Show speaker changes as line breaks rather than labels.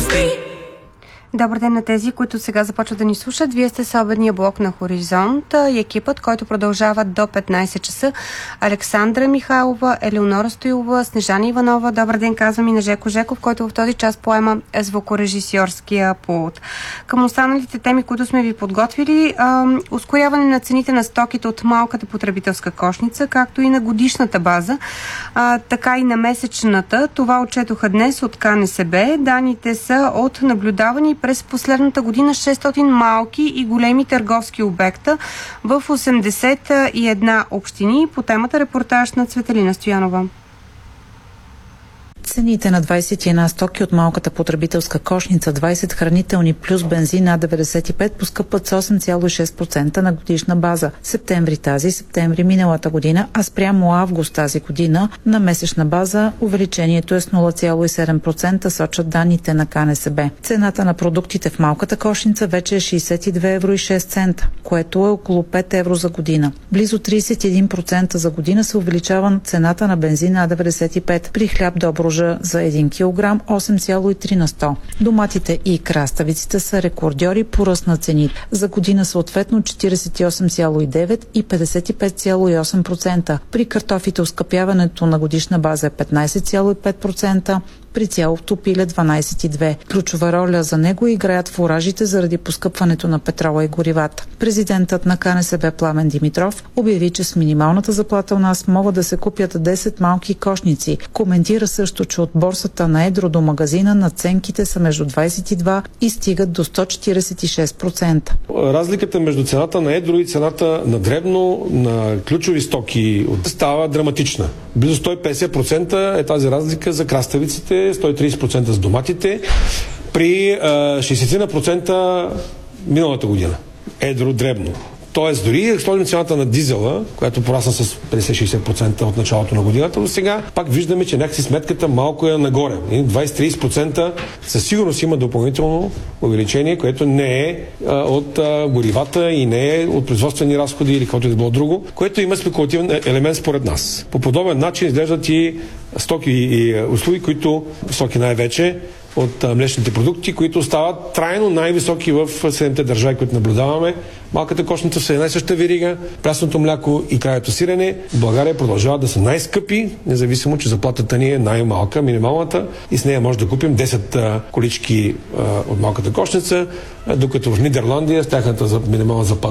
Добър ден на тези, които сега започват да ни слушат. Вие сте с обедния блок на Хоризонт и екипът, който продължава до 15 часа. Александра Михайлова, Елеонора Стоилова, Снежана Иванова. Добър ден, казвам и на Жеко Жеков, който в този час поема звукорежисьорския пулт. Към останалите теми, които сме ви подготвили, ускоряване на цените на стоките от малката потребителска кошница, както и на годишната база, така и на месечната. Това отчетоха днес от КНСБ. Данните са от наблюдавани през последната година 600 малки и големи търговски обекта в 81 общини. По темата репортаж на Цветелина Стоянова.
Цените на 21 стоки от малката потребителска кошница, 20 хранителни плюс бензин А95 поскъпват с 8,6% на годишна база. Септември миналата година, а спрямо август тази година на месечна база увеличението е с 0,7%, сочат данните на КНСБ. Цената на продуктите в малката кошница вече е 62,06 евро, което е около 5 евро за година. Близо 31% за година се увеличава цената на бензин А95. При хляб Добруджа за 1 кг 8,3 на 100. Доматите и краставиците са рекордьори по ръст на цените. За година съответно 48,9 и 55,8%. При картофите оскъпяването на годишна база е 15,5%. При цялото пиле 12,2. Ключова роля за него играят фуражите заради поскъпването на петрола и горивата. Президентът на КНСБ Пламен Димитров обяви, че с минималната заплата у нас могат да се купят 10 малки кошници. Коментира също, че от борсата на едро до магазина надценките са между 22 и стигат до 146%.
Разликата между цената на едро и цената на дребно, на ключови стоки става драматична. Близо 150% е тази разлика за краставиците, 130% за доматите, при 60% миналата година. Едро, дребно. Тоест, дори сложим цената на дизела, която порасна с 50-60% от началото на годината, до сега пак виждаме, че някакси сметката малко е нагоре. 20-30% със сигурност има допълнително увеличение, което не е от горивата и не е от производствени разходи или каквото и да било друго, което има спекулативен елемент според нас. По подобен начин изглеждат и стоки и услуги, които стоки най-вече от млечните продукти, които стават трайно най-високи в 7-те държави, които наблюдаваме. Малката кошница са една и съща верига, прясното мляко и краето сирене. В България продължават да са най-скъпи, независимо, че заплатата ни е най-малка, минималната, и с нея може да купим 10 колички от малката кошница, докато в Нидерландия с тяхната минимална заплата